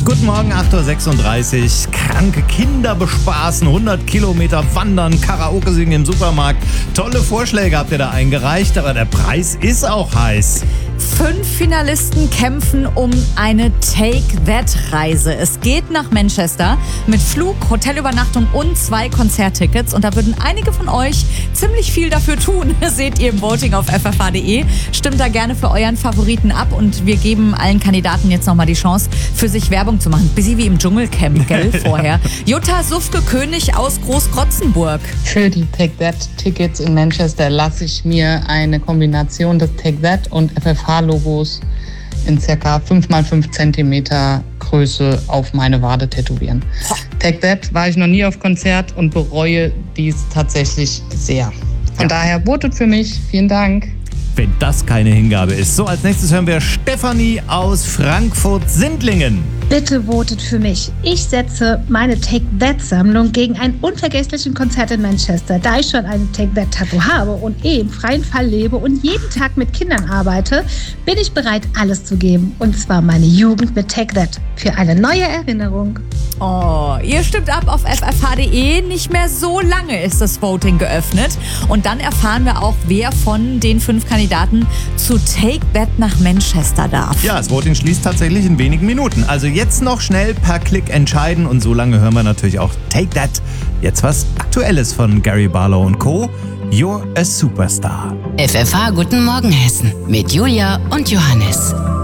Guten Morgen, 8.36 Uhr. Kranke Kinder bespaßen, 100 Kilometer wandern, Karaoke singen im Supermarkt. Tolle Vorschläge habt ihr da eingereicht, aber der Preis ist auch heiß. 5 Finalisten kämpfen um eine Take-That-Reise. Es geht nach Manchester mit Flug, Hotelübernachtung und 2 Konzerttickets. Und da würden einige von euch ziemlich viel dafür tun. Seht ihr im Voting auf ffh.de. Stimmt da gerne für euren Favoriten ab. Und wir geben allen Kandidaten jetzt nochmal die Chance, für sich Werbung zu machen. Bisschen wie im Dschungelcamp, gell, vorher. Jutta Sufke-König aus Großkrotzenburg. Für die Take-That-Tickets in Manchester lasse ich mir eine Kombination des Take-That und FFH-Logos in ca. 5x5 cm Größe auf meine Wade tätowieren. Take-That war ich noch nie auf Konzert und bereue dies tatsächlich sehr. Von daher votet für mich. Vielen Dank. Wenn das keine Hingabe ist. So, als nächstes hören wir Stefanie aus Frankfurt-Sindlingen. Bitte votet für mich. Ich setze meine Take-That-Sammlung gegen ein unvergesslichen Konzert in Manchester. Da ich schon ein Take-That-Tattoo habe und im freien Fall lebe und jeden Tag mit Kindern arbeite, bin ich bereit, alles zu geben. Und zwar meine Jugend mit Take-That. Für eine neue Erinnerung. Oh, ihr stimmt ab auf ffh.de. Nicht mehr so lange ist das Voting geöffnet. Und dann erfahren wir auch, wer von den 5 Kandidaten zu Take That nach Manchester darf. Ja, das Voting schließt tatsächlich in wenigen Minuten. Also jetzt noch schnell per Klick entscheiden und so lange hören wir natürlich auch Take That. Jetzt was Aktuelles von Gary Barlow und Co. You're a Superstar. FFH Guten Morgen Hessen mit Julia und Johannes.